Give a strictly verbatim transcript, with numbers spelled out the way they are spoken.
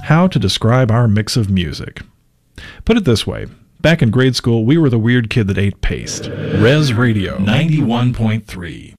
how to describe our mix of music. Put it this way. Back in grade school, we were the weird kid that ate paste. Res Radio ninety-one point three.